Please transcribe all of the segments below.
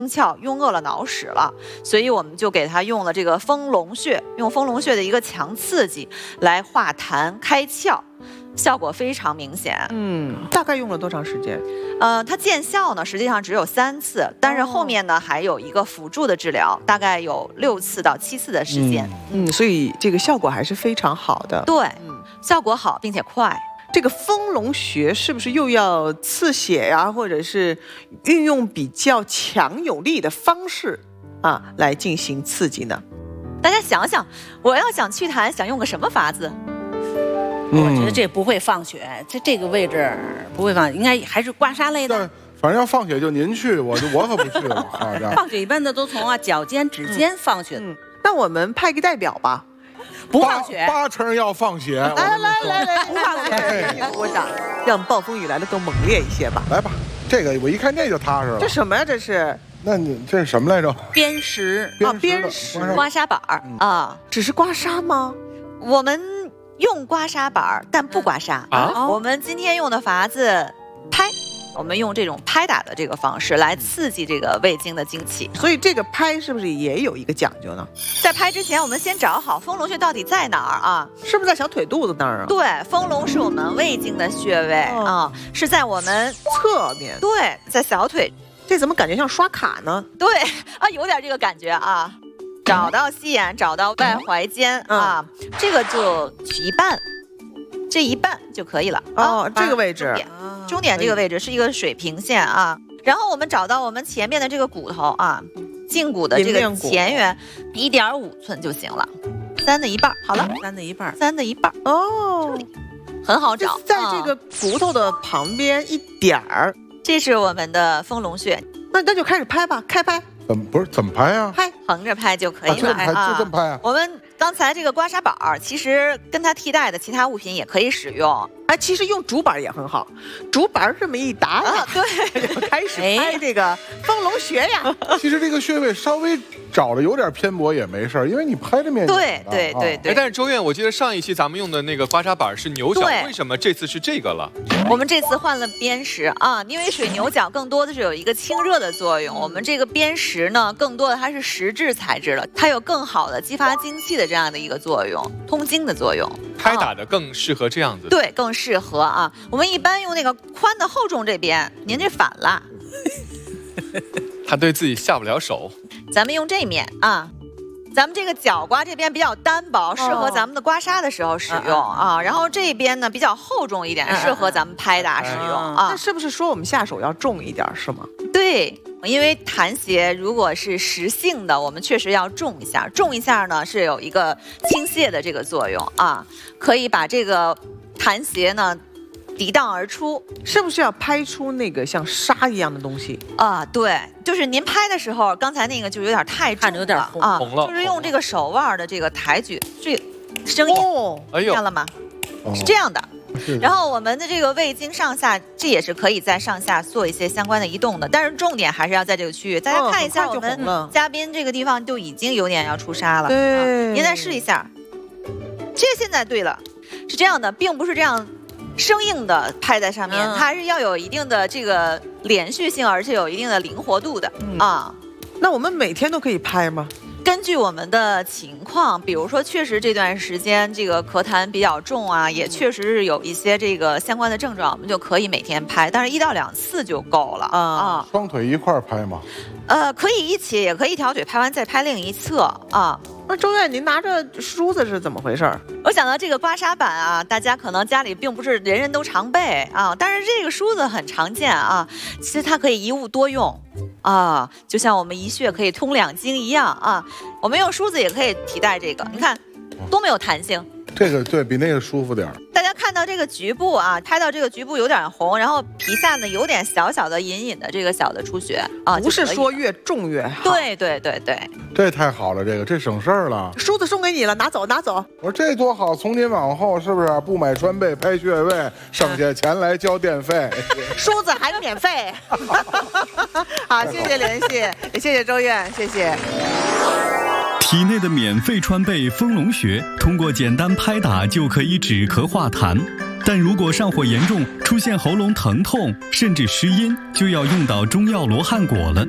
窍，壅饿了脑屎了，所以我们就给它用了这个丰隆穴，用丰隆穴的一个强刺激来化痰开窍，效果非常明显。 大概用了多长时间？ 它见效呢，实际上只有3次，但是后面呢还有一个辅助的治疗，大概有6次到7次的时间。 所以这个效果还是非常好的。 对，效果好并且快。 这个丰隆穴是不是又要刺血呀，或者是运用比较强有力的方式啊来进行刺激呢？ 大家想想，我要想祛痰，想用个什么法子？ 我觉得这不会放血，这个位置不会放，应该还是刮痧类的。 反正要放血就您去，我可不去了。好家伙， 放血一般的都从脚尖、指尖放血。 那我们派个代表吧。 不放血 ，8成要放血。 来，不放血，我想让暴风雨来的更猛烈一些吧。 来吧，这个我一看这就踏实了。 这什么呀？这是？ 那你这是什么来着？ 砭石啊，砭石刮痧板啊， 只是刮痧吗？ 我们用刮痧板，但不刮痧啊。我们今天用的法子拍。我们用这种拍打的这个方式来刺激这个胃经的精气， 所以这个拍是不是也有一个讲究呢？ 在拍之前，我们先找好丰隆穴到底在哪儿啊？ 是不是在小腿肚子那儿啊？ 对，丰隆是我们胃经的穴位啊，是在我们侧面。 对，在小腿。 这怎么感觉像刷卡呢？ 对啊，有点这个感觉啊。找到膝眼，找到外踝尖啊，这个就取一半。这一半就可以了这个位置， 中点这个位置是一个水平线啊。然后我们找到我们前面的这个骨头啊，胫骨的这个前缘1.5寸就行了，3的1半，好了 ，3的1半 ，3的1半很好找， 在这个骨头的旁边一点儿， 这是我们的丰隆穴。 那就开始拍吧，开拍。 怎么拍啊？ 拍，横着拍就可以了。 就这么拍啊？ 我们刚才这个刮痧板其实跟它替代的其他物品也可以使用。 其实用竹板也很好，竹板这么一打呀， 对， 就开始拍这个丰隆穴呀。 其实这个穴位稍微找的有点偏颇也没事，因为你拍的面积对。 但是周院，我记得上一期咱们用的那个刮痧板是牛角，为什么这次是这个了？ 我们这次换了砭石啊，因为水牛角更多的是有一个清热的作用，我们这个砭石呢，更多的它是石质材质的，它有更好的激发精气的这样的一个作用，通经的作用。 拍打的更适合这样子。 对，更适合啊。我们一般用那个宽的厚重这边，您这反了。 他对自己下不了手。 咱们用这面啊，咱们这个角刮这边比较单薄，适合咱们的刮痧的时候使用啊。然后这边呢比较厚重一点，适合咱们拍打使用啊。 那是不是说我们下手要重一点，是吗？ 对，因为痰邪如果是实性的，我们确实要重一下。重一下呢是有一个清泻的这个作用啊，可以把这个痰邪呢涤荡而出。 是不是要拍出那个像沙一样的东西啊？对，就是您拍的时候，刚才那个就有点太重了， 有点红了， 就是用这个手腕的这个抬举，这声音，看了吗？是这样的。然后我们的这个胃经上下，这也是可以在上下做一些相关的移动的，但是重点还是要在这个区域。大家看一下，我们嘉宾这个地方就已经有点要出痧了。 对， 您再试一下，这现在对了，是这样的，并不是这样生硬的拍在上面，它还是要有一定的这个连续性，而且有一定的灵活度的啊。 那我们每天都可以拍吗？ 根据我们的情况，比如说确实这段时间这个咳痰比较重啊，也确实是有一些这个相关的症状，我们就可以每天拍，但是1到2次就够了啊。 双腿一块拍吗？ 可以一起，也可以一条腿拍完再拍另一侧啊。 那周院，您拿着梳子是怎么回事？ 我想到这个刮痧板啊，大家可能家里并不是人人都常备啊，但是这个梳子很常见啊。其实它可以一物多用啊，就像我们一穴可以通2经一样啊。我们用梳子也可以替代这个，你看多没有弹性。 这个对比那个舒服点。 大家看到这个局部啊，拍到这个局部有点红，然后皮下呢有点小小的隐隐的这个小的出血啊， 不是说越重越好。 对， 这太好了，这省事儿了。 梳子送给你了，拿走。 我说这多好，从今往后是不是不买川贝拍穴位，省下钱来交电费， 梳子还免费。好，谢谢联系，也谢谢周院，谢谢。 体内的免费川贝丰隆穴，通过简单拍打就可以止咳化痰。但如果上火严重，出现喉咙疼痛甚至失音，就要用到中药罗汉果了。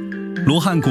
罗汉果